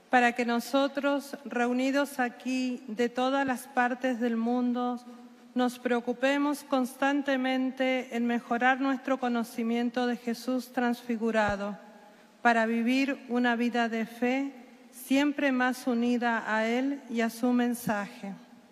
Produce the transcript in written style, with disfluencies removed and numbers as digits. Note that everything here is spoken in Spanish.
para que nosotros, reunidos aquí de todas las partes del mundo, nos preocupemos constantemente en mejorar nuestro conocimiento de Jesús transfigurado, para vivir una vida de fe siempre más unida a Él y a su mensaje.